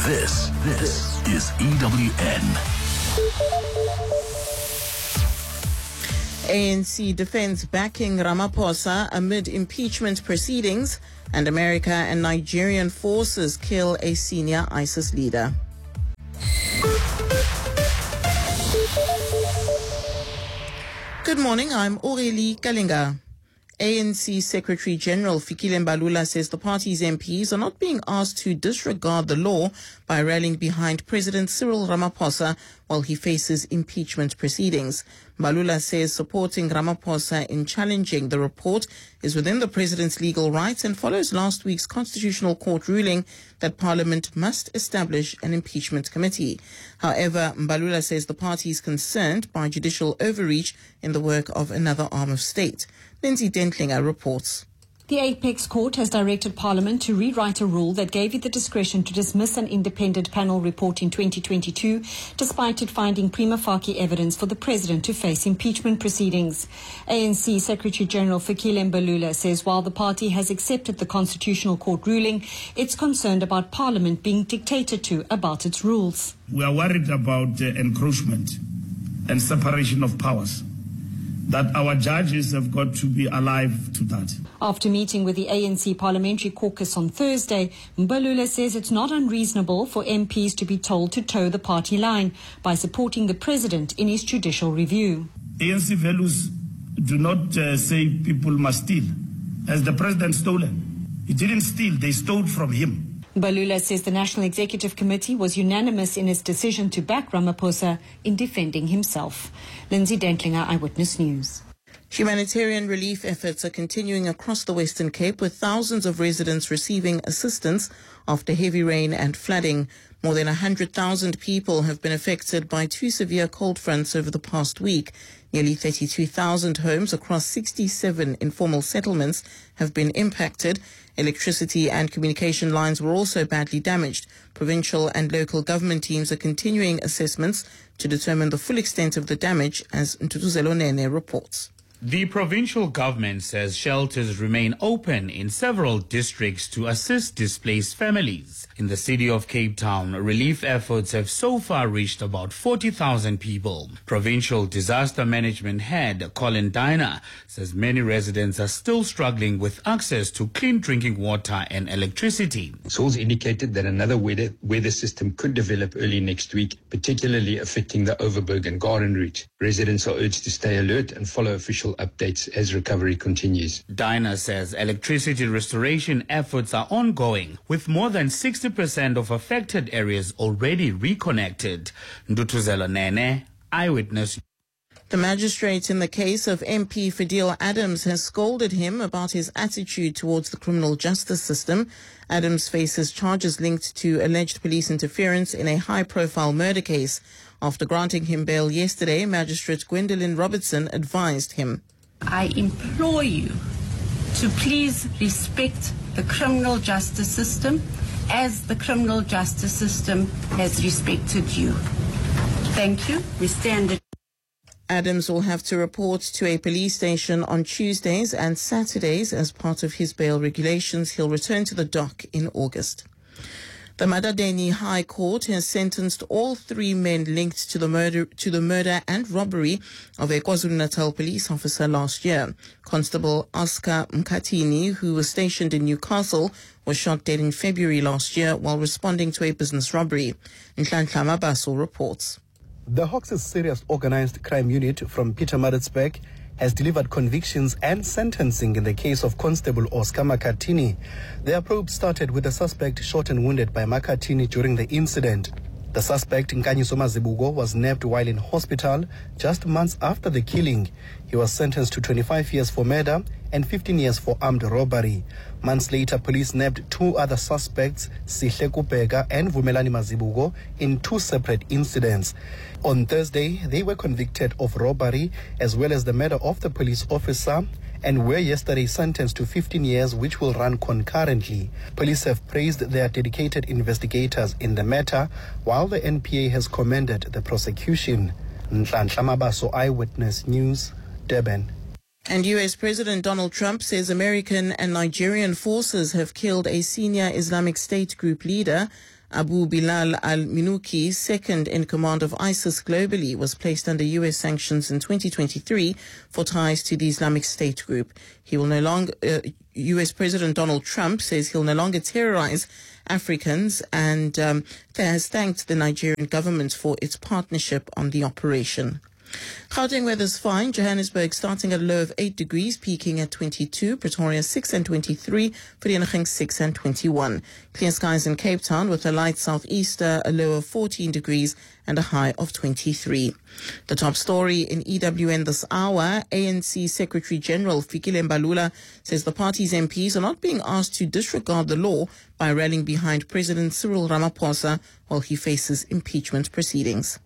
This is EWN. ANC defends backing Ramaphosa amid impeachment proceedings, and America and Nigerian forces kill a senior ISIS leader. Good morning, I'm Aurélie Kalinga. ANC Secretary General Fikile Mbalula says the party's MPs are not being asked to disregard the law by rallying behind President Cyril Ramaphosa while he faces impeachment proceedings. Mbalula says supporting Ramaphosa in challenging the report is within the president's legal rights and follows last week's Constitutional Court ruling that Parliament must establish an impeachment committee. However, Mbalula says the party is concerned by judicial overreach in the work of another arm of state. Lindsay Dentlinger reports. The Apex Court has directed Parliament to rewrite a rule that gave it the discretion to dismiss an independent panel report in 2022, despite it finding prima facie evidence for the President to face impeachment proceedings. ANC Secretary General Fikile Mbalula says while the party has accepted the Constitutional Court ruling, it's concerned about Parliament being dictated to about its rules. We are worried about encroachment and separation of powers, that our judges have got to be alive to that. After meeting with the ANC Parliamentary Caucus on Thursday, Mbalula says it's not unreasonable for MPs to be told to toe the party line by supporting the President in his judicial review. ANC values do not say people must steal. Has the President stolen? He didn't steal, they stole from him. Mbalula says the National Executive Committee was unanimous in its decision to back Ramaphosa in defending himself. Lindsay Dentlinger, Eyewitness News. Humanitarian relief efforts are continuing across the Western Cape, with thousands of residents receiving assistance after heavy rain and flooding. More than 100,000 people have been affected by two severe cold fronts over the past week. Nearly 32,000 homes across 67 informal settlements have been impacted. Electricity and communication lines were also badly damaged. Provincial and local government teams are continuing assessments to determine the full extent of the damage, as Ntutuzelo Nene reports. The provincial government says shelters remain open in several districts to assist displaced families. In the city of Cape Town, relief efforts have so far reached about 40,000 people. Provincial Disaster Management Head Colin Diner says many residents are still struggling with access to clean drinking water and electricity. Sources indicated that another weather system could develop early next week, particularly affecting the Overberg and Garden Route. Residents are urged to stay alert and follow official updates as recovery continues. Diner says electricity restoration efforts are ongoing, with more than 60% of affected areas already reconnected. Ntutuzelo Nene, Eyewitness. The magistrate in the case of MP Fadil Adams has scolded him about his attitude towards the criminal justice system. Adams faces charges linked to alleged police interference in a high-profile murder case. After granting him bail yesterday, Magistrate Gwendolyn Robertson advised him. I implore you to please respect the criminal justice system as the criminal justice system has respected you. Thank you. We stand. Adams will have to report to a police station on Tuesdays and Saturdays as part of his bail regulations. He'll return to the dock in August. The Madadeni High Court has sentenced all three men linked to the murder and robbery of a KwaZulu-Natal police officer last year. Constable Oscar Mkhatini, who was stationed in Newcastle, was shot dead in February last year while responding to a business robbery. Nhlanhla Mabaso reports. The Hawks' Serious Organized Crime Unit from Pietermaritzburg has delivered convictions and sentencing in the case of Constable Oscar Makatini. Their probe started with the suspect shot and wounded by Makatini during the incident. The suspect, Nkanyiso Mazibuko, was nabbed while in hospital just months after the killing. He was sentenced to 25 years for murder and 15 years for armed robbery. Months later, police nabbed two other suspects, Sihle Kupeka and Vumelani Mazibuko, in two separate incidents. On Thursday, they were convicted of robbery as well as the murder of the police officer and were yesterday sentenced to 15 years, which will run concurrently. Police have praised their dedicated investigators in the matter, while the NPA has commended the prosecution. Nhlanhla Mabaso, Eyewitness News, Durban. And U.S. President Donald Trump says American and Nigerian forces have killed a senior Islamic State group leader. Abu Bilal al-Minuki, second in command of ISIS globally, was placed under U.S. sanctions in 2023 for ties to the Islamic State group. He will no longer, U.S. President Donald Trump says he'll no longer terrorize Africans and has thanked the Nigerian government for its partnership on the operation. Gauteng weather's fine. Johannesburg starting at a low of 8 degrees, peaking at 22. Pretoria 6 and 23. Vereeniging 6 and 21. Clear skies in Cape Town with a light southeaster, a low of 14 degrees and a high of 23. The top story in EWN this hour, ANC Secretary General Fikile Mbalula says the party's MPs are not being asked to disregard the law by rallying behind President Cyril Ramaphosa while he faces impeachment proceedings.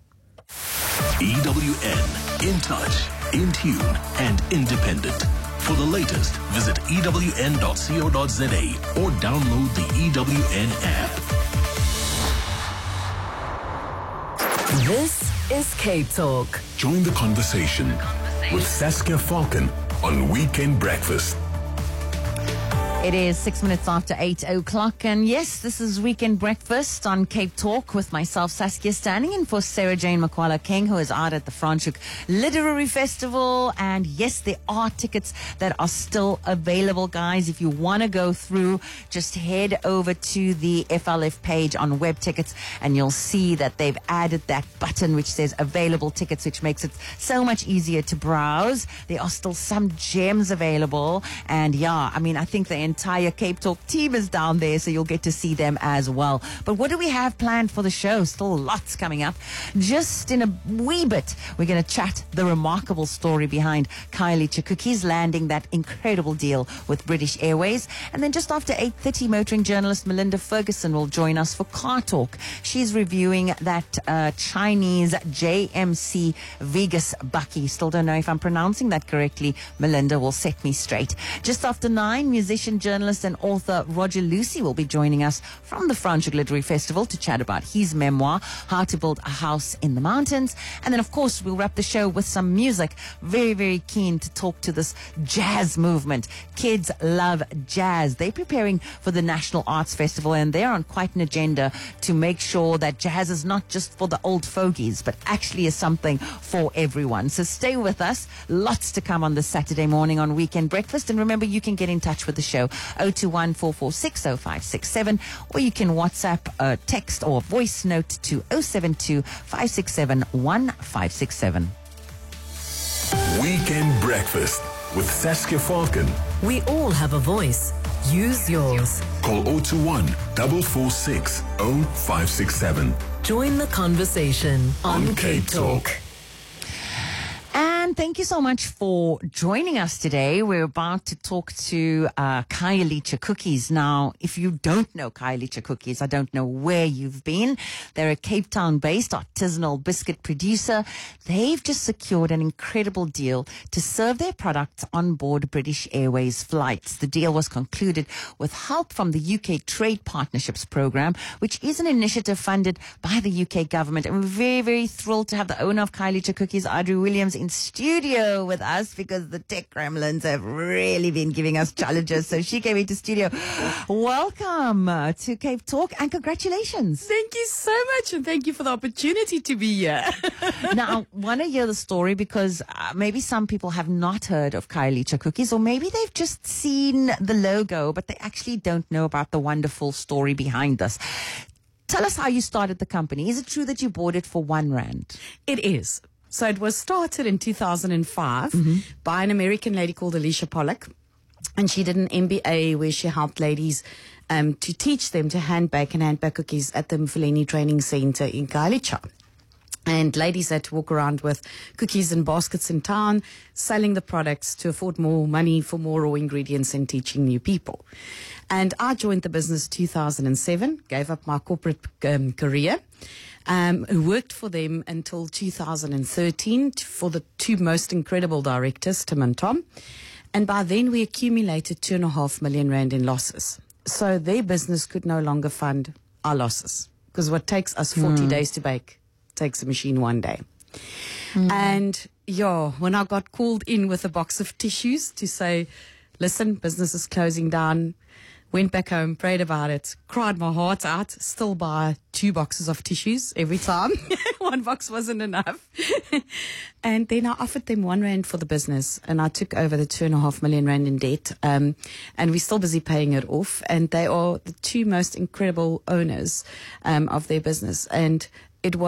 EWN, in touch, in tune, and independent. For the latest, visit ewn.co.za or download the EWN app. This is Cape Talk. Join the conversation with Saskia Falcon on Weekend Breakfast. It is 6 minutes after 8 o'clock, and yes, this is Weekend Breakfast on Cape Talk with myself, Saskia, standing in for Sarah Jane Makwala King, who is out at the Franschhoek Literary Festival. And yes, there are tickets that are still available, guys. If you want to go through, just head over to the FLF page on web tickets, and you'll see that they've added that button which says available tickets, which makes it so much easier to browse. There are still some gems available, and yeah, I mean, I think the entire Cape Talk team is down there, so you'll get to see them as well. But what do we have planned for the show? Still lots coming up. Just in a wee bit, we're going to chat the remarkable story behind Khayelitsha Cookies landing that incredible deal with British Airways. And then just after 8:30, motoring journalist Melinda Ferguson will join us for Car Talk. She's reviewing that Chinese JMC Vegas Bucky. Still don't know if I'm pronouncing that correctly. Melinda will set me straight. Just after 9, musician, journalist and author Roger Lucy will be joining us from the Franschhoek Literary Festival to chat about his memoir, How to Build a House in the Mountains. And then, of course, we'll wrap the show with some music. Very, very keen to talk to this jazz movement. Kids love jazz. They're preparing for the National Arts Festival, and they're on quite an agenda to make sure that jazz is not just for the old fogies, but actually is something for everyone. So stay with us. Lots to come on this Saturday morning on Weekend Breakfast. And remember, you can get in touch with the show 021 446 0567, or you can WhatsApp a text or a voice note to 072 567 1567. Weekend Breakfast with Saskia Falcon. We all have a voice. Use yours. Call 021 446 0567. Join the conversation on Cape Talk. And thank you so much for joining us today. We're about to talk to Khayelitsha Cookies. Now, if you don't know Khayelitsha Cookies, I don't know where you've been. They're a Cape Town-based artisanal biscuit producer. They've just secured an incredible deal to serve their products on board British Airways flights. The deal was concluded with help from the UK Trade Partnerships Programme, which is an initiative funded by the UK government. And we're very, very thrilled to have the owner of Khayelitsha Cookies, Audrey Williams, in studio with us, because the tech gremlins have really been giving us challenges. So she came into studio. Welcome to Cape Talk, and congratulations. Thank you so much, and thank you for the opportunity to be here. Now, I want to hear the story, because maybe some people have not heard of Khayelitsha Cookies, or maybe they've just seen the logo, but they actually don't know about the wonderful story behind this. Tell us how you started the company. Is it true that you bought it for R1? It is. So it was started in 2005 by an American lady called Alicia Pollock. And she did an MBA where she helped ladies to teach them to hand bake and hand bake cookies at the Mfuleni Training Center in Khayelitsha. And ladies had to walk around with cookies and baskets in town, selling the products to afford more money for more raw ingredients and teaching new people. And I joined the business 2007, gave up my corporate career. Worked for them until 2013 for the two most incredible directors, Tim and Tom. And by then we accumulated 2.5 million rand in losses. So their business could no longer fund our losses, because what takes us 40 days to bake takes a machine 1 day. And yeah, when I got called in with a box of tissues to say, listen, business is closing down, Went back home, prayed about it, cried my heart out, still buy 2 boxes of tissues every time. 1 box wasn't enough. And then I offered them R1 for the business, and I took over the 2.5 million rand in debt. And we're still busy paying it off. And they are the 2 most incredible owners of their business. And it was